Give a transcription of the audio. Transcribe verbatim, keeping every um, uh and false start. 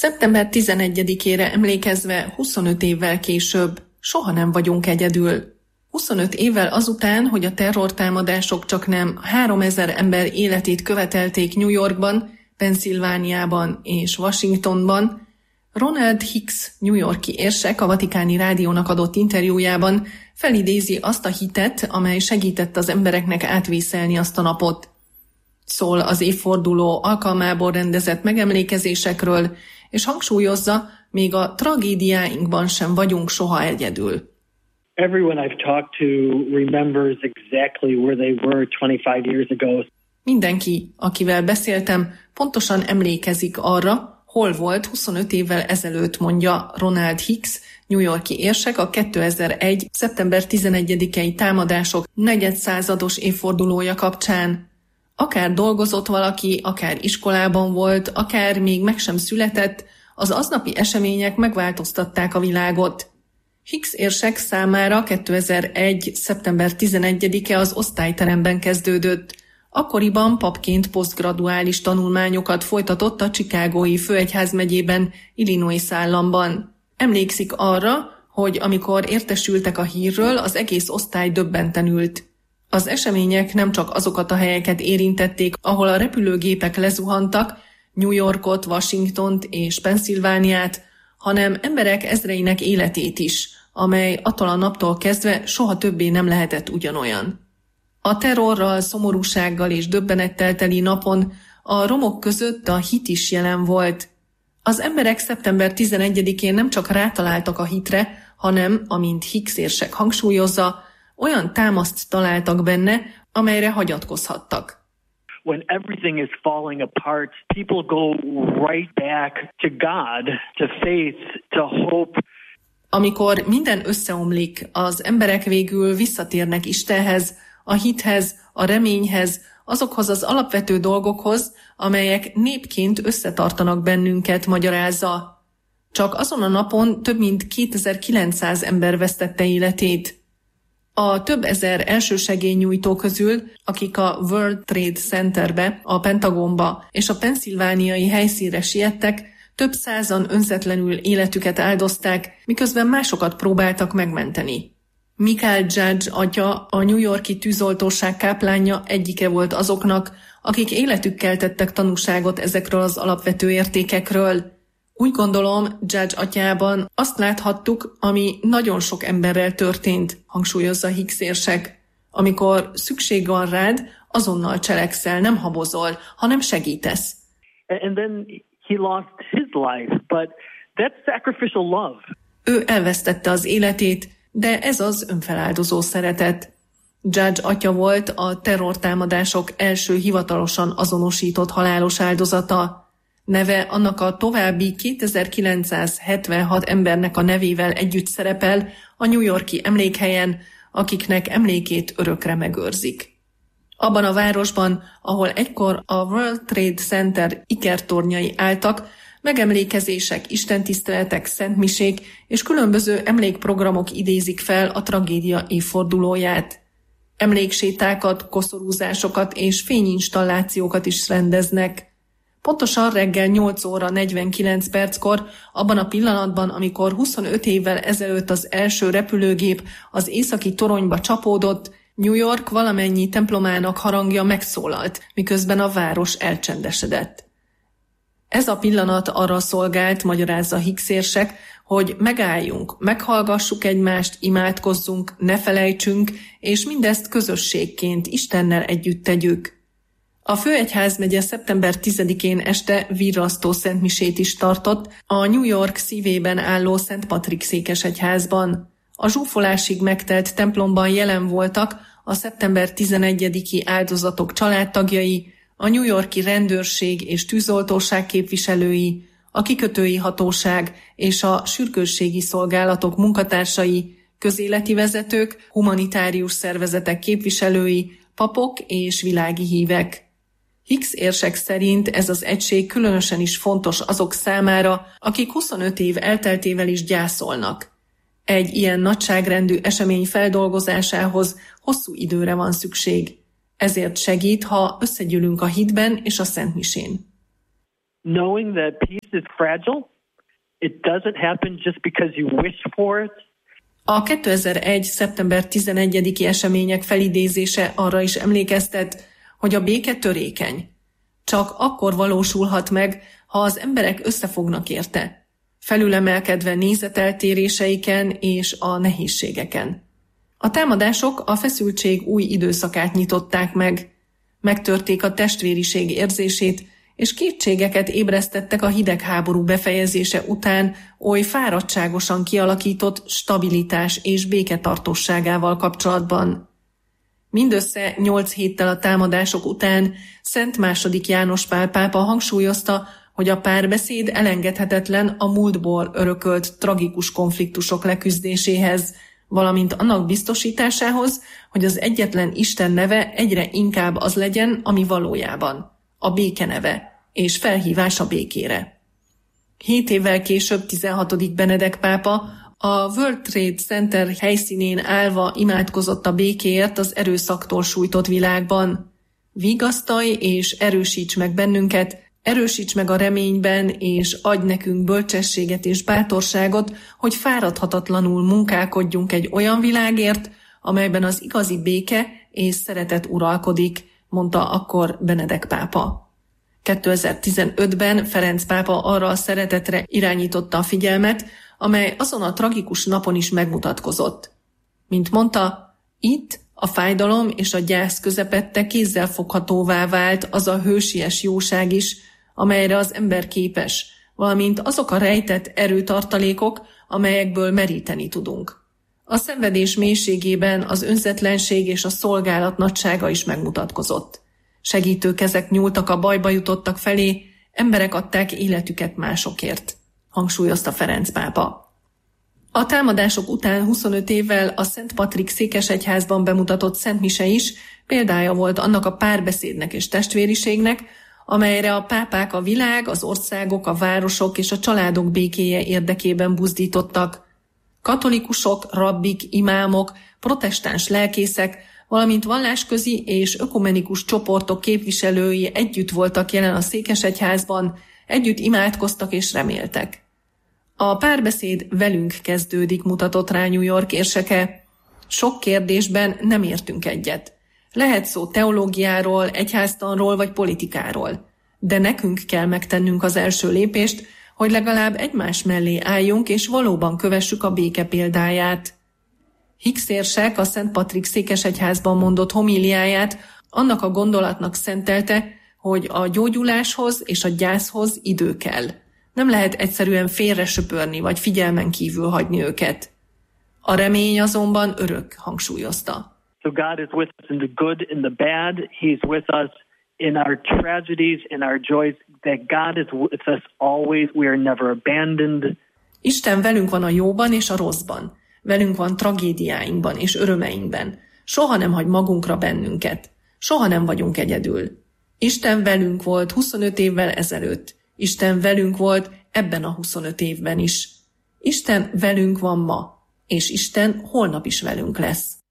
szeptember tizenegyedikére emlékezve huszonöt évvel később soha nem vagyunk egyedül. huszonöt évvel azután, hogy a terrortámadások csaknem háromezer ember életét követelték New Yorkban, Pennsylvániában és Washingtonban, Ronald Hicks New York-i érsek a Vatikáni Rádiónak adott interjújában felidézi azt a hitet, amely segített az embereknek átvészelni azt a napot. Szól az évforduló alkalmából rendezett megemlékezésekről, és hangsúlyozza, még a tragédiáinkban sem vagyunk soha egyedül. Everyone I've talked to remembers exactly where they were twenty-five years ago. Mindenki, akivel beszéltem, pontosan emlékezik arra, hol volt huszonöt évvel ezelőtt, mondja Ronald Hicks, New York-i érsek a kétezer-egy. szeptember tizenegyedikei támadások negyedszázados évfordulója kapcsán. Akár dolgozott valaki, akár iskolában volt, akár még meg sem született, az aznapi események megváltoztatták a világot. Hicks érsek számára kétezer-egy. szeptember tizenegyedike az osztályteremben kezdődött. Akkoriban papként posztgraduális tanulmányokat folytatott a Chicagói főegyházmegyében, Illinois államban. Emlékszik arra, hogy amikor értesültek a hírről, az egész osztály döbbenten ült. Az események nem csak azokat a helyeket érintették, ahol a repülőgépek lezuhantak, New Yorkot, Washingtont és Pennsylvániát, hanem emberek ezreinek életét is, amely attól a naptól kezdve soha többé nem lehetett ugyanolyan. A terrorral, szomorúsággal és döbbenettel teli napon a romok között a hit is jelen volt. Az emberek szeptember tizenegyedikén nem csak rátaláltak a hitre, hanem, amint Hicks érsek hangsúlyozza, olyan támaszt találtak benne, amelyre hagyatkozhattak. When everything is falling apart, people go right back to God, to faith, to hope. Amikor minden összeomlik, az emberek végül visszatérnek Istenhez, a hithez, a reményhez, azokhoz az alapvető dolgokhoz, amelyek népként összetartanak bennünket, magyarázza. Csak azon a napon több mint kétezer-kilencszáz ember vesztette életét. A több ezer elsősegélynyújtó közül, akik a World Trade Centerbe, a Pentagonba és a pennsylvániai helyszínre siettek, több százan önzetlenül életüket áldozták, miközben másokat próbáltak megmenteni. Michael Judge atya, a New York-i tűzoltóság káplánja egyike volt azoknak, akik életükkel tettek tanúságot ezekről az alapvető értékekről. Úgy gondolom, Judge atyában azt láthattuk, ami nagyon sok emberrel történt, hangsúlyozza Hicks érsek. Amikor szükség van rád, azonnal cselekszel, nem habozol, hanem segítesz. And then he lost his life, but that's sacrificial love. Ő elvesztette az életét, de ez az önfeláldozó szeretet. Judge atya volt a terrortámadások első hivatalosan azonosított halálos áldozata. Neve annak a további kétezer-kilencszázhetvenhat embernek a nevével együtt szerepel a New York-i emlékhelyen, akiknek emlékét örökre megőrzik. Abban a városban, ahol egykor a World Trade Center ikertornyai álltak, megemlékezések, istentiszteletek, szentmisék és különböző emlékprogramok idézik fel a tragédia évfordulóját. Emléksétákat, koszorúzásokat és fényinstallációkat is rendeznek. Pontosan reggel nyolc óra negyvenkilenc perckor, abban a pillanatban, amikor huszonöt évvel ezelőtt az első repülőgép az északi toronyba csapódott, New York valamennyi templomának harangja megszólalt, miközben a város elcsendesedett. Ez a pillanat arra szolgált, magyarázza Hicks érsek, hogy megálljunk, meghallgassuk egymást, imádkozzunk, ne felejtsünk, és mindezt közösségként Istennel együtt tegyük. A főegyházmegye szeptember tizedikén este virrasztó szentmisét is tartott a New York szívében álló Szent Patrik székesegyházban. A zsúfolásig megtelt templomban jelen voltak a szeptember tizenegyediki áldozatok családtagjai, a New York-i rendőrség és tűzoltóság képviselői, a kikötői hatóság és a sürgősségi szolgálatok munkatársai, közéleti vezetők, humanitárius szervezetek képviselői, papok és világi hívek. Hicks érsek szerint ez az egység különösen is fontos azok számára, akik huszonöt év elteltével is gyászolnak. Egy ilyen nagyságrendű esemény feldolgozásához hosszú időre van szükség. Ezért segít, ha összegyűlünk a hitben és a szentmisén. Knowing that peace is fragile It doesn't happen just because you wish for it. A kétezer-egy. szeptember tizenegyediki események felidézése arra is emlékeztet, hogy a béke törékeny. Csak akkor valósulhat meg, ha az emberek összefognak érte, felülemelkedve nézeteltéréseiken és a nehézségeken. A támadások a feszültség új időszakát nyitották meg, megtörték a testvériség érzését, és kétségeket ébresztettek a hidegháború befejezése után oly fáradtságosan kialakított stabilitás és béketartóságával kapcsolatban. Mindössze nyolc héttel a támadások után Szent második János Pál pápa hangsúlyozta, hogy a párbeszéd elengedhetetlen a múltból örökölt tragikus konfliktusok leküzdéséhez, valamint annak biztosításához, hogy az egyetlen Isten neve egyre inkább az legyen, ami valójában a béke neve, és felhívás a békére. Hét évvel később tizenhatodik Benedek pápa a World Trade Center helyszínén állva imádkozott a békéért az erőszaktól sújtott világban. Vigasztalj és erősíts meg bennünket, erősíts meg a reményben, és adj nekünk bölcsességet és bátorságot, hogy fáradhatatlanul munkálkodjunk egy olyan világért, amelyben az igazi béke és szeretet uralkodik, mondta akkor Benedek pápa. kétezer-tizenötben Ferenc pápa arra a szeretetre irányította a figyelmet, amely azon a tragikus napon is megmutatkozott. Mint mondta, itt a fájdalom és a gyász közepette kézzelfoghatóvá vált az a hősies jóság is, amelyre az ember képes, valamint azok a rejtett erőtartalékok, amelyekből meríteni tudunk. A szenvedés mélységében az önzetlenség és a szolgálat nagysága is megmutatkozott. Segítő kezek nyúltak a bajba jutottak felé, emberek adták életüket másokért, hangsúlyozta Ferenc pápa. A támadások után huszonöt évvel a Szent Patrik székesegyházban bemutatott szentmise is példája volt annak a párbeszédnek és testvériségnek, amelyre a pápák a világ, az országok, a városok és a családok békéje érdekében buzdítottak. Katolikusok, rabbik, imámok, protestáns lelkészek, valamint vallásközi és ökumenikus csoportok képviselői együtt voltak jelen a székesegyházban, együtt imádkoztak és reméltek. A párbeszéd velünk kezdődik, mutatott rá New York érseke. Sok kérdésben nem értünk egyet. Lehet szó teológiáról, egyháztanról vagy politikáról, de nekünk kell megtennünk az első lépést, hogy legalább egymás mellé álljunk és valóban kövessük a béke példáját. Hicks érsek a Szent Patrik székesegyházban mondott homíliáját annak a gondolatnak szentelte, hogy a gyógyuláshoz és a gyászhoz idő kell. Nem lehet egyszerűen félre söpörni vagy figyelmen kívül hagyni őket. A remény azonban örök, hangsúlyozta. So God is with us in the good, in the bad. He's with us in our tragedies, in our joys. That God is with us always. We are never abandoned. Isten velünk van a jóban és a rosszban. Velünk van tragédiáinkban és örömeinkben. Soha nem hagy magunkra bennünket. Soha nem vagyunk egyedül. Isten velünk volt huszonöt évvel ezelőtt. Isten velünk volt ebben a huszonöt évben is. Isten velünk van ma, és Isten holnap is velünk lesz.